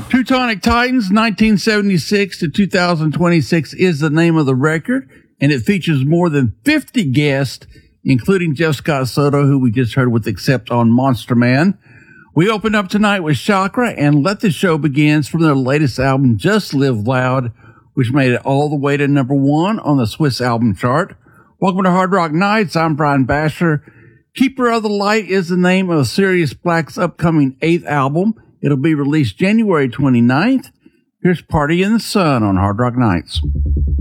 Teutonic Titans, 1976 to 2026 is the name of the record, and it features more than 50 guests, including Jeff Scott Soto, who we just heard with Accept on Monster Man. We open up tonight with Chakra and Let the Show Begins from their latest album, Just Live Loud, which made it all the way to number 1 on the Swiss album chart. Welcome to Hard Rock Nights. I'm Brian Basher. Keeper of the Light is the name of Sirius Black's upcoming 8th album. It'll be released January 29th. Here's Party in the Sun on Hard Rock Nights.